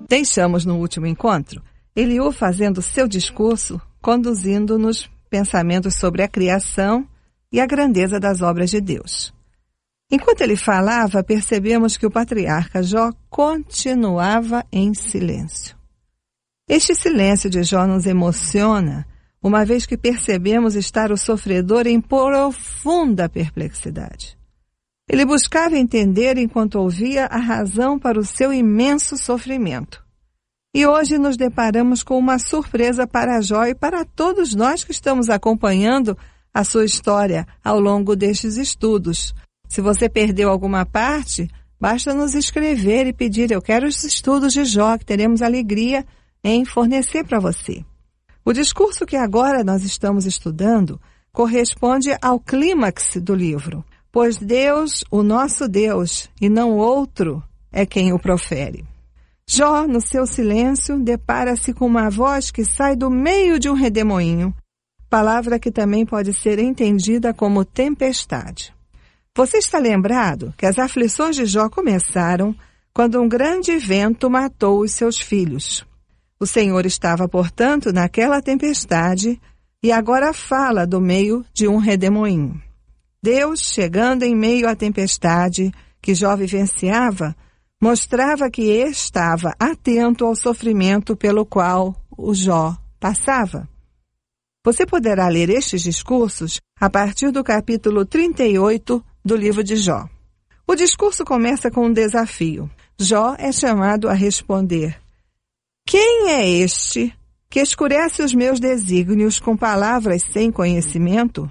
Deixamos no último encontro Eliú fazendo seu discurso, conduzindo-nos pensamentos sobre a criação e a grandeza das obras de Deus. Enquanto ele falava, percebemos que o patriarca Jó continuava em silêncio. Este silêncio de Jó nos emociona, uma vez que percebemos estar o sofredor em profunda perplexidade. Ele buscava entender, enquanto ouvia, a razão para o seu imenso sofrimento. E hoje nos deparamos com uma surpresa para Jó e para todos nós que estamos acompanhando a sua história ao longo destes estudos. Se você perdeu alguma parte, basta nos escrever e pedir: eu quero os estudos de Jó, que teremos alegria em fornecer para você. O discurso que agora nós estamos estudando corresponde ao clímax do livro, pois Deus, o nosso Deus, e não outro, é quem o profere. Jó, no seu silêncio, depara-se com uma voz que sai do meio de um redemoinho, palavra que também pode ser entendida como tempestade. Você está lembrado que as aflições de Jó começaram quando um grande vento matou os seus filhos. O Senhor estava, portanto, naquela tempestade e agora fala do meio de um redemoinho. Deus, chegando em meio à tempestade que Jó vivenciava, mostrava que estava atento ao sofrimento pelo qual o Jó passava. Você poderá ler estes discursos a partir do capítulo 38 do livro de Jó. O discurso começa com um desafio. Jó é chamado a responder: quem é este que escurece os meus desígnios com palavras sem conhecimento?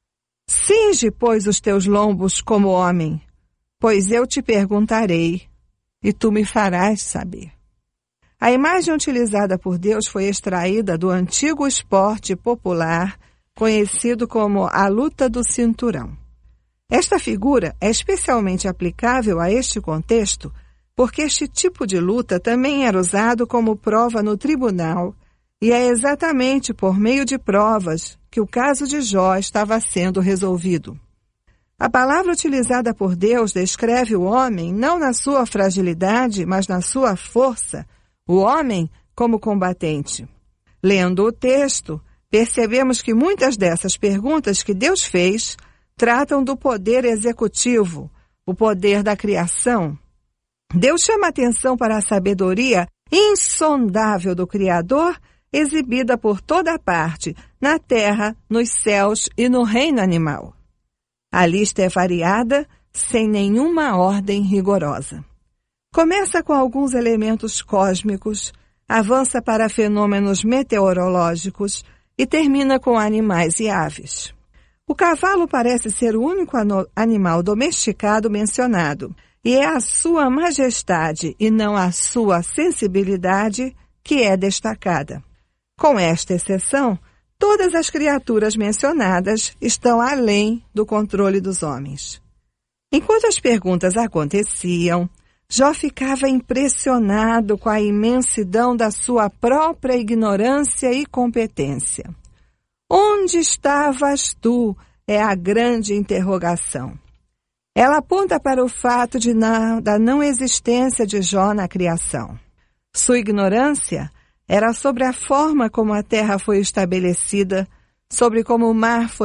Cinge, pois, os teus lombos como homem, pois eu te perguntarei, e tu me farás saber. A imagem utilizada por Deus foi extraída do antigo esporte popular conhecido como a luta do cinturão. Esta figura é especialmente aplicável a este contexto porque este tipo de luta também era usado como prova no tribunal e é exatamente por meio de provas que o caso de Jó estava sendo resolvido. A palavra utilizada por Deus descreve o homem não na sua fragilidade, mas na sua força, o homem como combatente. Lendo o texto, percebemos que muitas dessas perguntas que Deus fez tratam do poder executivo, o poder da criação. Deus chama atenção para a sabedoria insondável do Criador, exibida por toda parte, na terra, nos céus e no reino animal. A lista é variada, sem nenhuma ordem rigorosa. Começa com alguns elementos cósmicos, avança para fenômenos meteorológicos e termina com animais e aves. O cavalo parece ser o único animal domesticado mencionado, e é a sua majestade e não a sua sensibilidade que é destacada. Com esta exceção, todas as criaturas mencionadas estão além do controle dos homens. Enquanto as perguntas aconteciam, Jó ficava impressionado com a imensidão da sua própria ignorância e competência. Onde estavas tu? É a grande interrogação. Ela aponta para o fato da não existência de Jó na criação. Sua ignorância era sobre a forma como a terra foi estabelecida, sobre como o mar foi